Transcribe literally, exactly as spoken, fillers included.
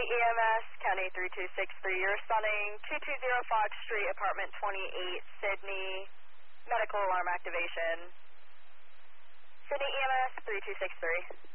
E M S, County three two six three. You're responding two two zero Fox Street, apartment twenty-eight, Sydney. Medical alarm activation. Sydney E M S three two six three.